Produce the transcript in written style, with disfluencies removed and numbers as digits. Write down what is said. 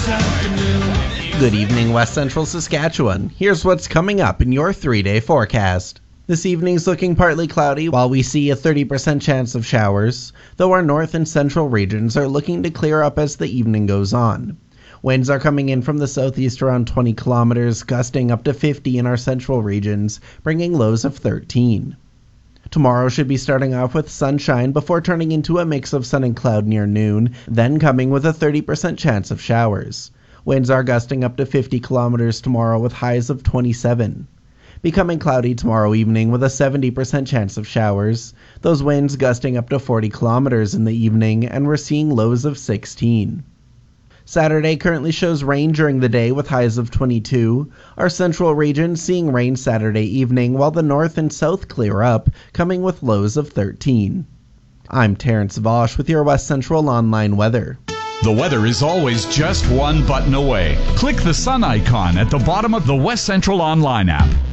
Good evening, West Central Saskatchewan. Here's what's coming up in your 3-day forecast. This evening's looking partly cloudy while we see a 30% chance of showers, though our north and central regions are looking to clear up as the evening goes on. Winds are coming in from the southeast around 20 kilometers, gusting up to 50 in our central regions, bringing lows of 13. Tomorrow should be starting off with sunshine before turning into a mix of sun and cloud near noon, then coming with a 30% chance of showers. Winds are gusting up to 50 kilometers tomorrow with highs of 27. Becoming cloudy tomorrow evening with a 70% chance of showers, those winds gusting up to 40 kilometers in the evening, and we're seeing lows of 16. Saturday currently shows rain during the day with highs of 22. Our central region seeing rain Saturday evening, while the north and south clear up, coming with lows of 13. I'm Terrence Vosch with your West Central Online weather. The weather is always just one button away. Click the sun icon at the bottom of the West Central Online app.